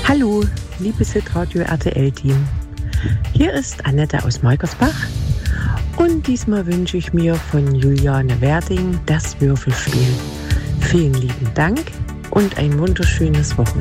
Hallo, liebes Hitradio RTL-Team. Hier ist Annette aus Malkersbach und diesmal wünsche ich mir von Juliane Werding das Würfelspiel. Vielen lieben Dank und ein wunderschönes Wochenende.